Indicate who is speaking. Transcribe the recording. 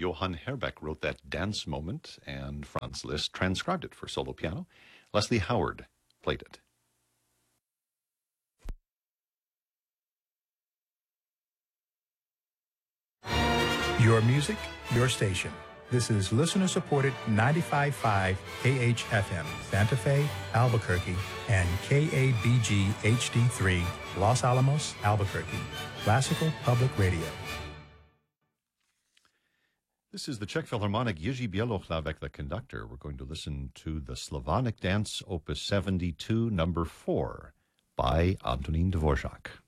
Speaker 1: Johann Herbeck wrote that dance moment, and Franz Liszt transcribed it for solo piano. Leslie Howard played it.
Speaker 2: Your music, your station. This is listener-supported 95.5 KHFM, Santa Fe, Albuquerque, and KABG HD3, Los Alamos, Albuquerque. Classical Public Radio.
Speaker 1: This is the Czech Philharmonic Jiří Bělohlavek, the conductor. We're going to listen to the Slavonic Dance, Opus 72, number 4, by Antonín Dvořák.